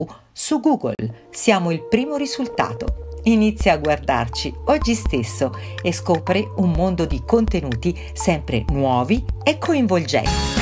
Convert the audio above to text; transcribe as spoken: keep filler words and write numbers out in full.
Su Google siamo il primo risultato. Inizia a guardarci oggi stesso e scopri un mondo di contenuti sempre nuovi e coinvolgenti.